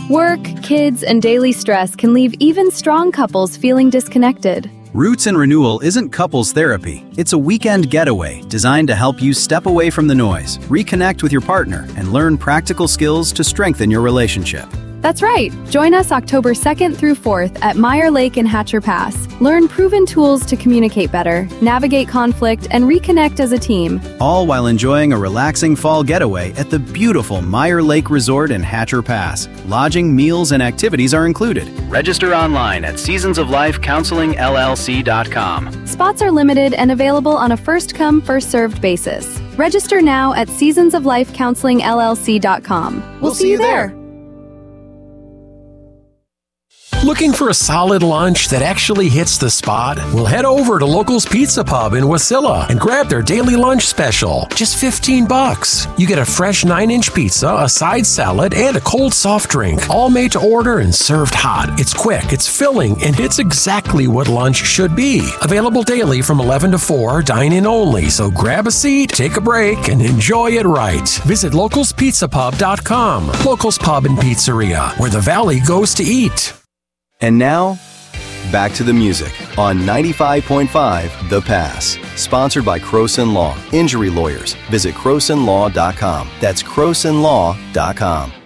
Work, kids, and daily stress can leave even strong couples feeling disconnected. Roots and Renewal isn't couples therapy. It's a weekend getaway designed to help you step away from the noise, reconnect with your partner, and learn practical skills to strengthen your relationship. That's right. Join us October 2nd through 4th at Meyer Lake in Hatcher Pass. Learn proven tools to communicate better, navigate conflict, and reconnect as a team. All while enjoying a relaxing fall getaway at the beautiful Meyer Lake Resort in Hatcher Pass. Lodging, meals, and activities are included. Register online at seasonsoflifecounselingllc.com. Spots are limited and available on a first-come, first-served basis. Register now at seasonsoflifecounselingllc.com. We'll see you there. Looking for a solid lunch that actually hits the spot? Well, head over to Locals Pizza Pub in Wasilla and grab their daily lunch special. Just $15. You get a fresh 9-inch pizza, a side salad, and a cold soft drink. All made to order and served hot. It's quick, it's filling, and it's exactly what lunch should be. Available daily from 11 to 4, dine-in only. So grab a seat, take a break, and enjoy it right. Visit localspizzapub.com. Locals Pub and Pizzeria, where the Valley goes to eat. And now, back to the music on 95.5 The Pass. Sponsored by Croson Law. Injury lawyers. Visit CrosonLaw.com. That's CrosonLaw.com.